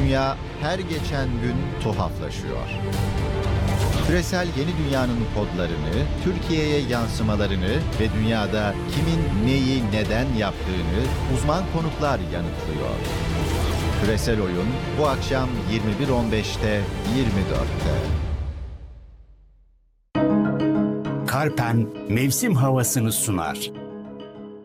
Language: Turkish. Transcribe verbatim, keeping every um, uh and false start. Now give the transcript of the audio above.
Dünya her geçen gün tuhaflaşıyor. Küresel yeni dünyanın kodlarını, Türkiye'ye yansımalarını ve dünyada kimin neyi neden yaptığını uzman konuklar yanıtlıyor. Küresel Oyun bu akşam yirmi bir on beşte yirmi dörtte. Karpen mevsim havasını sunar.